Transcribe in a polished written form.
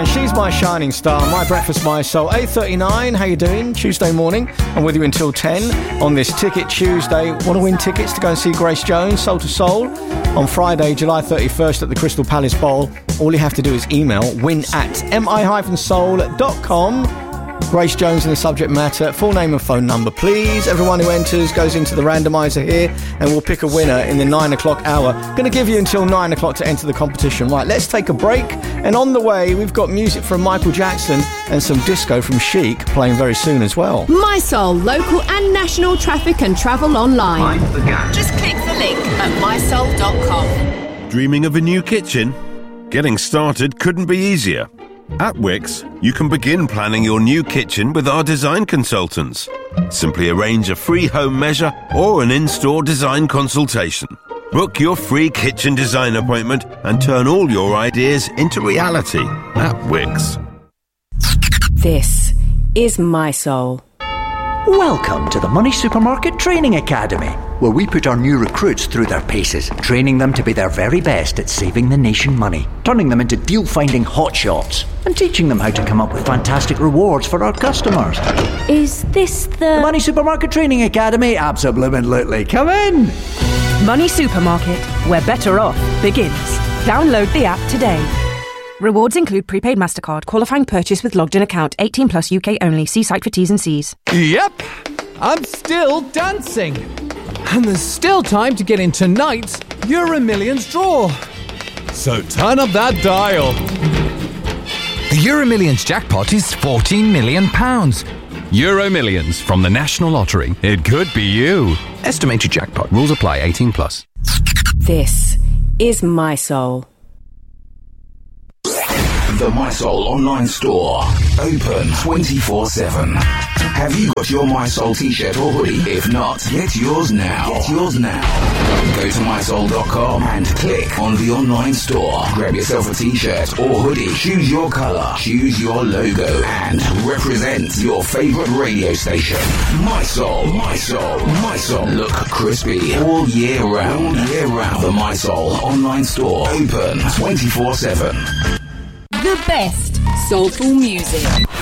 And she's my shining star, my breakfast, my soul. 8:39, how you doing? Tuesday morning. I'm with you until 10 on this Ticket Tuesday. Want to win tickets to go and see Grace Jones, Soul to Soul, on Friday, July 31st at the Crystal Palace Bowl. All you have to do is email win@mi-soul.com. Grace Jones in the subject matter, full name and phone number, please. Everyone who enters goes into the randomizer here, and we'll pick a winner in the 9 o'clock hour. Going to give you until 9 o'clock to enter the competition. Right, let's take a break. And on the way, we've got music from Michael Jackson and some disco from Chic playing very soon as well. My Soul, local and national traffic and travel online. Find the gap. Just click the link at mysoul.com. Dreaming of a new kitchen? Getting started couldn't be easier. At Wix, you can begin planning your new kitchen with our design consultants. Simply arrange a free home measure or an in-store design consultation. Book your free kitchen design appointment and turn all your ideas into reality at Wix. This is My Soul. Welcome to the Money Supermarket Training Academy, where we put our new recruits through their paces, training them to be their very best at saving the nation money, turning them into deal-finding hotshots, and teaching them how to come up with fantastic rewards for our customers. Is this the Money Supermarket Training Academy? Absolutely. Come in! Money Supermarket, where better off begins. Download the app today. Rewards include prepaid MasterCard, qualifying purchase with logged in account, 18 plus UK only. See site for T's and C's. Yep, I'm still dancing. And there's still time to get in tonight's Euro Millions draw. So turn up that dial. The Euro Millions jackpot is £14 million. Euro Millions from the National Lottery. It could be you. Estimated jackpot. Rules apply. 18 plus. This is My Soul. The My Soul online store. Open 24/7. Have you got your My Soul t-shirt or hoodie? If not, get yours now. Go to mysoul.com and click on the online store. Grab yourself a t-shirt or hoodie. Choose your colour. Choose your logo. And represent your favourite radio station. My Soul. Look crispy all year round. The My Soul online store. Open 24/7. The best soulful music.